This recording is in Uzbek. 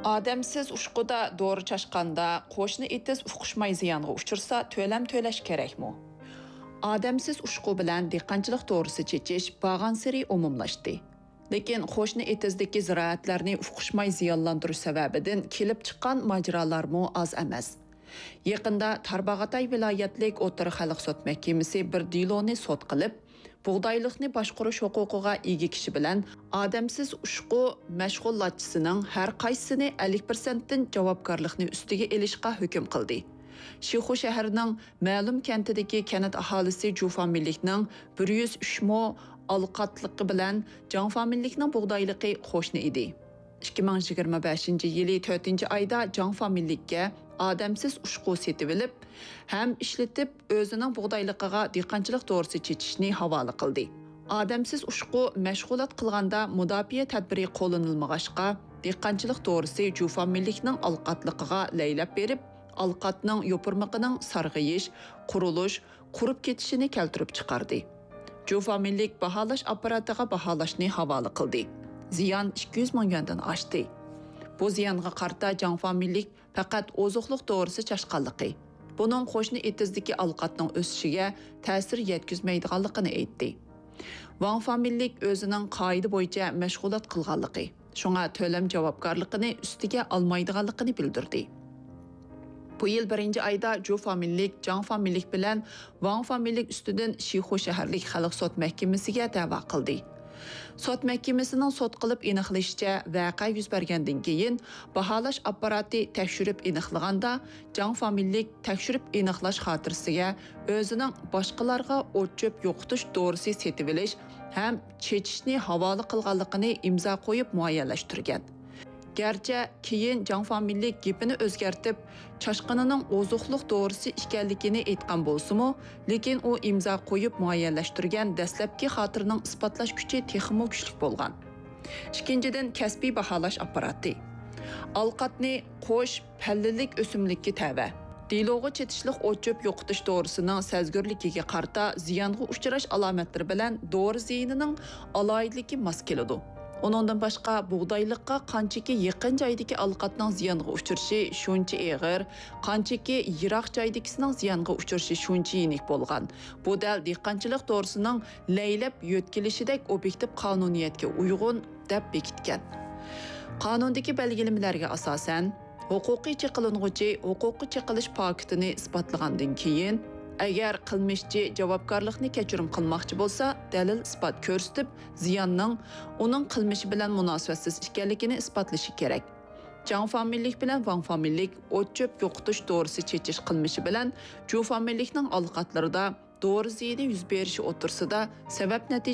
Odamsiz ushquda dori chashqanda, qo'shni etiz uqishmay ziyonga uchirsa, to'lam to'lash kerakmi? Odamsiz ushqu bilan dehqonchilik to'g'risi chechish bag'ansiri umumlashdi. Lekin qo'shni etizdagi ziroatlarni uqishmay ziyonlantirish sababidan kelib chiqqan majralarmi oz emas. Yaqinda Tarbag'atay viloyatlik O'rta xalq sud mahkamasi bir diloni sud qilib, bug'doylikni boshqarish huquqiga ega kishi bilan odamsiz ushqu mashg'ulotchisining har qaysini 50% dan javobgarlikni ustiga elishga hukm qildi. Shixu shahrining ma'lum kentidagi kanat aholisi Ju familikning 103 mo alqatligi bilan Jan familikning bug'doyligi qo'shni edi. 2025-yili 4-oyda Jan familikka odamsiz ushqu setib olib, ham ishlatib o'zining bug'doyligiga dehqonchilik to'g'risi chechishni havola qildi. Odamsiz ushqu mashg'ulot qilganda mudofaa tadbiri qo'llanilmag'achqa, dehqonchilik to'g'risi Ju familikning alqatligiga laylab berib, alqatning yopirmiqining sarg'iyish, qurilish, qurib ketishini keltirib chiqardi. Ju familik baholash apparatiga baholashni havola qildi. Ziyon 200 ming yuandan oshdi. Bu ziyonga qarta Jan familik faqat ozuqliq to'g'risi chashqanligi. Buning qo'shni etizdagi alqatning o'sishiga ta'sir yetkazmaydiganligini aytdi. Van familik o'zining qoida bo'yicha mashg'ulot qilganligi, shunga to'lam javobgarligini ustiga olmaydiganligini bildirdi. Bu yil 1-oyda Ju familik Jan familik bilan Van familik ustidan Shixu shaharlik xalq sud mahkamasiga da'vo qildi. Sud mahkamasining sud qilib aniqlashicha, voqea yuz bergandan keyin baholash apparati tekshirib aniqlaganda, Jan familik tekshirib aniqlash xotirasiga o'zining boshqalarga o't-cho'p yo'qotish to'g'risi setib olish ham chechishni havola qilganligini imzo qo'yib muayyanlashtirgan. Gerçi keyin Jan familik gapini o'zgartib, chashqinining ozuqliq to'g'risi ekanligini aytgan bo'lsa-mu, lekin u imzo qo'yib muayyanlashtirgan dastlabki xotirining isbotlash kuchi texmo kuchli bo'lgan. Ikkinchidan kasbiy baholash apparati. Alqatni qo'sh pallilik o'simlikka tava. Diloga chetishlik o't-cho'p yo'qotish to'g'risining sezgirligiga qarta ziyonga uchrash alomatlari bilan dori ziyinining aloyidligi mos keladi. Onundan başqa bug'doylikqa qanchaki yaqin joydagi alqatning ziyonga uchirishi shuncha og'ir, qanchaki yiroq joydagisining ziyonga uchirishi shuncha yenik bo'lgan. Bu dal dehqonchilik to'g'risining laylab yo'tkilishidek obyektiv qonuniyatga uyg'un deb bekitgan. Qonundagi belgilamalariga asosan, huquqiy cheqilinguvchi huquqiy cheqilish paketini isbotlagandan keyin agar qilmishchi javobgarlikni kechirim qilmoqchi bo'lsa, dalil isbot ko'rsatib, ziyonning uning qilmishi bilan munosabatsiz ekanligini isbotlashi kerak. Jan familik bilan Van familik o't-cho'p yo'qotish to'g'risi chechish qilmishi bilan Ju familikning alqatlarida dori ziyoni yuz berishi o'tirsida sabab natija